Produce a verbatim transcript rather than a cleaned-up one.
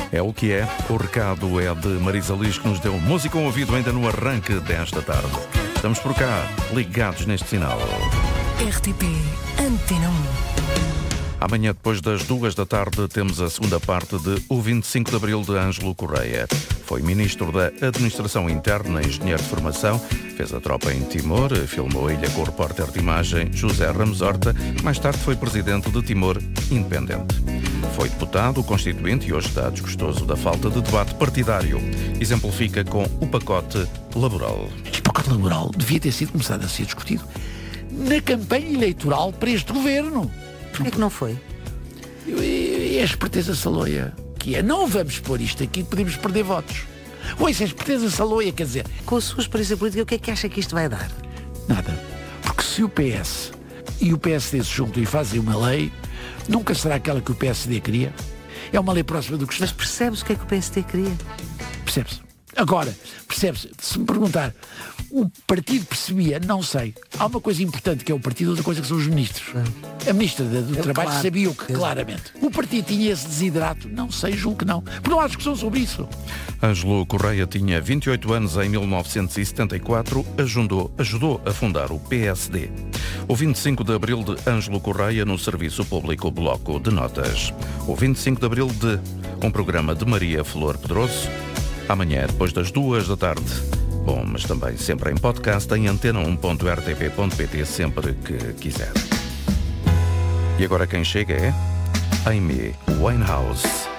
É o que é. O recado é de Marisa Liz, que nos deu música ao ouvido ainda no arranque desta tarde. Estamos por cá, ligados neste sinal. R T P Antena um. Amanhã, depois das duas da tarde, temos a segunda parte de O vinte e cinco de Abril de Ângelo Correia. Foi ministro da Administração Interna, engenheiro de formação, fez a tropa em Timor, filmou a ilha com o repórter de imagem José Ramos Horta. Mais tarde foi presidente de Timor Independente. Foi deputado constituinte e hoje está desgostoso da falta de debate partidário. Exemplifica com o pacote laboral. Este pacote laboral devia ter sido começado a ser discutido na campanha eleitoral para este governo. Porquê que não foi? É a esperteza saloia, que é, não vamos pôr isto aqui, podemos perder votos. Ou isso é a esperteza saloia, quer dizer... Com a sua experiência política, o que é que acha que isto vai dar? Nada. Porque se o P S e o P S D se juntam e fazem uma lei, nunca será aquela que o P S D queria. É uma lei próxima do que está. Mas percebe-se o que é que o P S D queria? Percebe-se. Agora, percebe-se, se me perguntar, o partido percebia, não sei. Há uma coisa importante que é o partido, outra coisa que são os ministros. A ministra do Eu, Trabalho claro. sabia o que claramente. O partido tinha esse desidrato? Não sei, julgo que não. Porque não há discussão sobre isso. Ângelo Correia tinha vinte e oito anos em mil novecentos e setenta e quatro, ajudou, ajudou a fundar o P S D. O vinte e cinco de Abril de Ângelo Correia no Serviço Público Bloco de Notas. O vinte e cinco de Abril de um programa de Maria Flor Pedroso. Amanhã, depois das duas da tarde. Bom, mas também sempre em podcast em antena um ponto r t p ponto p t, sempre que quiser. E agora quem chega é Amy Winehouse.